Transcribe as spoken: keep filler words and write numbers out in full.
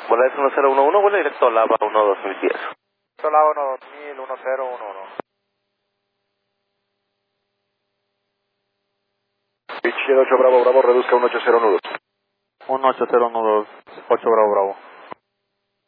Boleto uno cero uno uno, vuelo directo a Lava uno dos mil diez. Lava uno dos mil, uno cero uno uno. Beach ocho Bravo Bravo, reduzca uno ocho cero uno dos. uno ocho cero uno dos, ocho Bravo Bravo.